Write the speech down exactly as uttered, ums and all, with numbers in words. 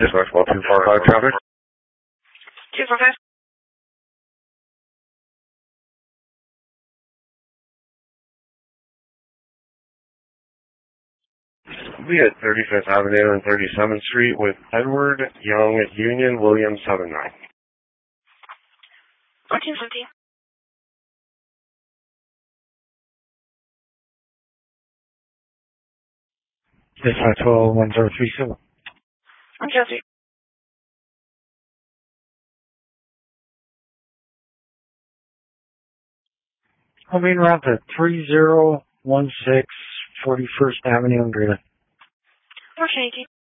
Dispatch one two four five traffic. two four five. We at thirty-fifth Avenue and thirty-seventh Street with Edward Young Union Williams seven nine. fourteen fifty. Dispatch twelve one zero three seven. one zero three. Coming around to three zero one six forty-first Avenue in Greeley. fourteen eighteen.